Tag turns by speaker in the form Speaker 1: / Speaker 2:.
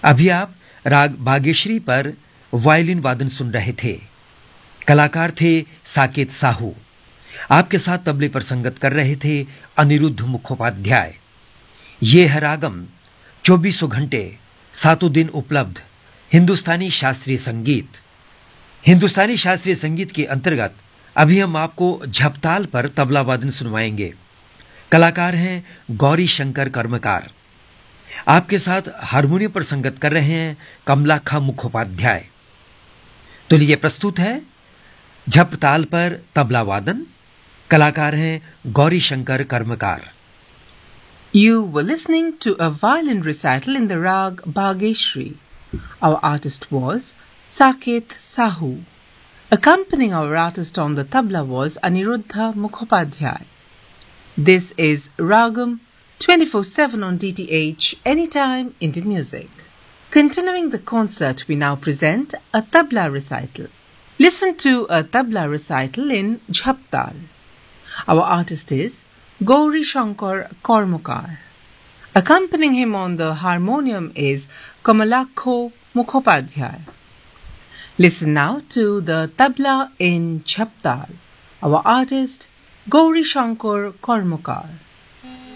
Speaker 1: अभी आप राग बागेश्वरी पर वायलिन वादन सुन रहे थे। कलाकार थे साकेत साहू। आपके साथ तबले पर संगत कर रहे थे अनिरुद्ध मुखोपाध्याय। ये है रागम 24 घंटे 7 दिन उपलब्ध हिंदुस्तानी शास्त्रीय संगीत। हिंदुस्तानी शास्त्रीय संगीत के अंतर्गत अभी हम आपको झपताल पर तबला वादन सुनवाएंगे। कलाकार हैं गौरी शंकर कर्मकार। आपके साथ हारमोनियम पर संगत कर रहे हैं कमलाखा मुखोपाध्याय। तो लिए प्रस्तुत है झपताल पर तबला वादन। कलाकार हैं गौरी शंकर कर्मकार।
Speaker 2: You were listening to a violin recital in the rag Bhageshri. Our artist was Saket Sahu. Accompanying our artist on the tabla was Aniruddha Mukhopadhyay. This is Ragam 24/7 on DTH, anytime Indian music. Continuing the concert, we now present a tabla recital. Listen to a tabla recital in Jhaptal. Our artist is Gauri Shankar Kormukar. Accompanying him on the harmonium is Kamalakho Mukhopadhyay. Listen now to the tabla in Jhaptal. Our artist Gauri Shankar Kormukar.